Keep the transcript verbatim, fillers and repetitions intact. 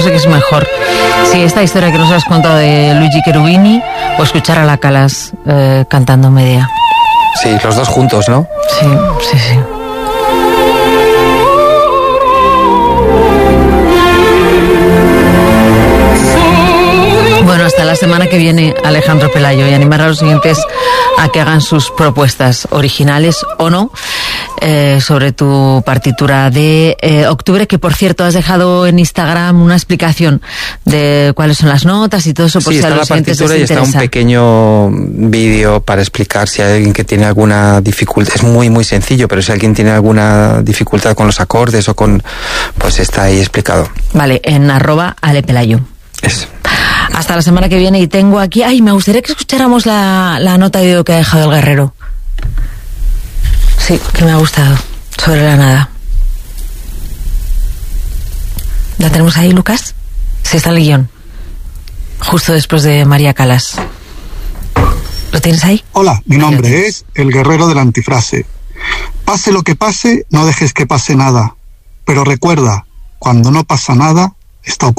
sé qué es mejor. Si esta historia que nos has contado de Luigi Cherubini o escuchar a la Calas eh, cantando Medea. Sí, los dos juntos, ¿no? Sí, sí, sí. Bueno, hasta la semana que viene, Alejandro Pelayo, y animar a los siguientes a que hagan sus propuestas originales o no eh, sobre tu partitura de eh, octubre, que por cierto has dejado en Instagram una explicación de cuáles son las notas y todo eso, por sí, si a está los la siguientes partitura les y está interesa. un pequeño vídeo para explicar si hay alguien que tiene alguna dificultad. Es muy muy sencillo, pero si alguien tiene alguna dificultad con los acordes o con, pues está ahí explicado. Vale, en arroba alepelayo. Eso. Hasta la semana que viene. Y tengo aquí, ay, me gustaría que escucháramos la, la nota de audio que ha dejado el Guerrero. Sí, que me ha gustado, sobre la nada. ¿La tenemos ahí, Lucas? Sí, está el guión, justo después de María Calas. ¿Lo tienes ahí? Hola, mi nombre es el Guerrero de la Antifrase. Pase lo que pase, no dejes que pase nada. Pero recuerda, cuando no pasa nada, está ocurriendo.